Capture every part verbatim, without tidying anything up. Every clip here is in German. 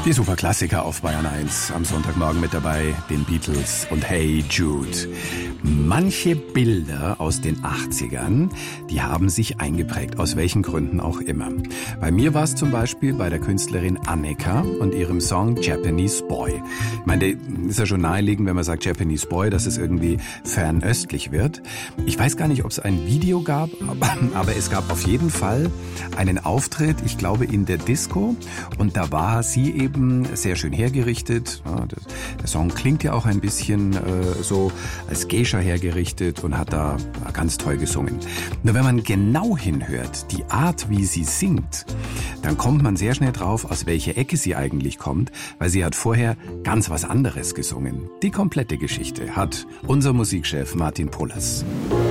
Die Superklassiker auf Bayern eins. Am Sonntagmorgen mit dabei den Beatles und Hey Jude. Manche Bilder aus den achtzigern, die haben sich eingeprägt, aus welchen Gründen auch immer. Bei mir war es zum Beispiel bei der Künstlerin Annika und ihrem Song Japanese Boy. Ich meine, ist ja schon naheliegend, wenn man sagt Japanese Boy, dass es irgendwie fernöstlich wird. Ich weiß gar nicht, ob es ein Video gab, aber, aber es gab auf jeden Fall einen Auftritt, ich glaube in der Disco, und da war sie eben sehr schön hergerichtet. Ja, das, der Song klingt ja auch ein bisschen äh, so als Geisha hergerichtet und hat da ganz toll gesungen. Nur wenn man genau hinhört, die Art, wie sie singt, dann kommt man sehr schnell drauf, aus welcher Ecke sie eigentlich kommt, weil sie hat vorher ganz was anderes gesungen. Die komplette Geschichte hat unser Musikchef Martin Pohlers.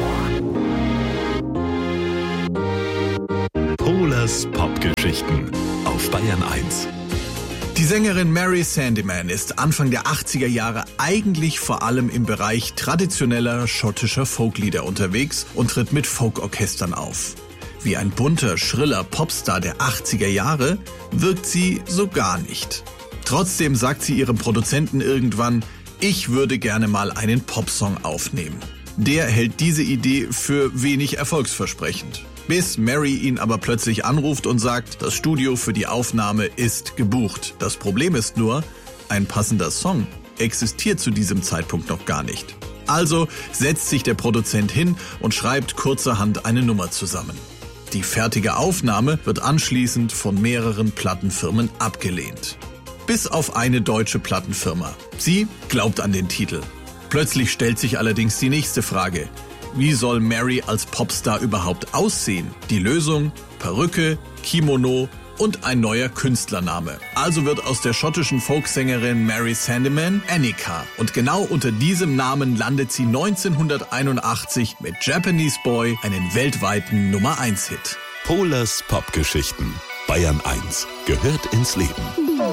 Pohlers Popgeschichten auf Bayern eins. Die Sängerin Mary Sandeman ist Anfang der achtziger Jahre eigentlich vor allem im Bereich traditioneller schottischer Folklieder unterwegs und tritt mit Folkorchestern auf. Wie ein bunter, schriller Popstar der achtziger Jahre wirkt sie so gar nicht. Trotzdem sagt sie ihrem Produzenten irgendwann, ich würde gerne mal einen Popsong aufnehmen. Der hält diese Idee für wenig erfolgsversprechend. Bis Mary ihn aber plötzlich anruft und sagt, das Studio für die Aufnahme ist gebucht. Das Problem ist nur, ein passender Song existiert zu diesem Zeitpunkt noch gar nicht. Also setzt sich der Produzent hin und schreibt kurzerhand eine Nummer zusammen. Die fertige Aufnahme wird anschließend von mehreren Plattenfirmen abgelehnt. Bis auf eine deutsche Plattenfirma. Sie glaubt an den Titel. Plötzlich stellt sich allerdings die nächste Frage. Wie soll Mary als Popstar überhaupt aussehen? Die Lösung? Perücke, Kimono und ein neuer Künstlername. Also wird aus der schottischen Folksängerin Mary Sandeman Annika. Und genau unter diesem Namen landet sie neunzehnhunderteinundachtzig mit Japanese Boy einen weltweiten Nummer eins Hit. Pohlers Popgeschichten. Bayern eins gehört ins Leben.